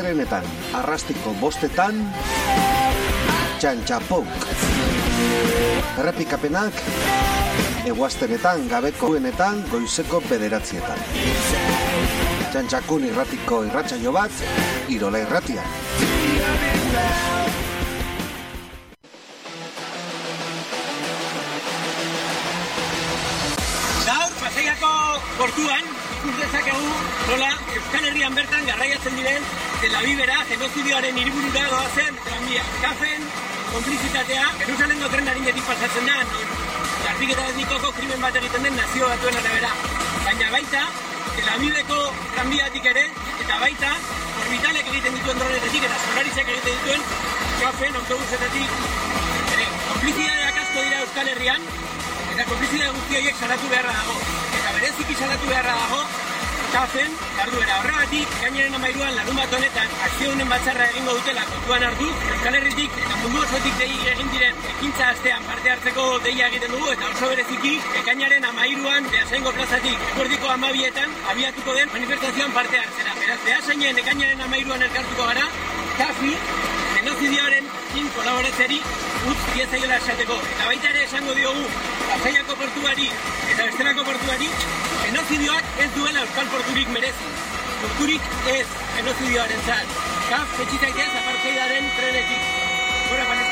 Astelenetan, arrastiko 5etan, Txantxapouk. Errepikapenak, eguaztenetan, gabeko uenetan, goizeko 9:00. Txantxakun irratiko irratsaio bat, Irola Irratia. Gaur, Pasaiako portuan, ikus dezakegu nola Euskal Herrian bertan garraiatzen diren Tel Avivera genozidioaren hiriburura doazen tranbia. Kafen, konplizitatea, Jerusalengo trenarinetik pasatzen da, Garbiketa etnikoko krimen bat egiten den Nazio Batuen arabera. Baina baita, Tel Aviveko tranbiatik ere, eta baita, orbitalek egiten dituen dronetetik eta Solarisek egiten dituen Kafen, autobusetetik ere. Konplizidadeak asko dira Euskal Herrian, eta konplizidade guzti horiek salatu beharra dago. Eta bereziki salatu beharra dago, Kafen, jarduera. Horregatik, ekainaren 13an larunbat honetan akzio honen batzarra egingo dutela kontuan hartu, Euskal Herritik eta mundu osotik dei egin diren ekintza astean parte hartzeko deia egiten dugu, eta oso bereziki ekainaren 13an Beasaingo plazatik eguerdiko 12etan abiatuko den manifestazioan parte hartzera. Beraz, Beasainen ekainaren 13an elkartuko gara, Kafi, genozidioaren kolaboratzeri utz diezaiola esateko. Eta baita ere esango diogu Pasaiako portuari eta bestelako portuari genozidioak ez duela euskal porturik merezi. Porturik ez genozidioaren zat. Kaf, etxitaitea apartheidaren trenetik. Gora,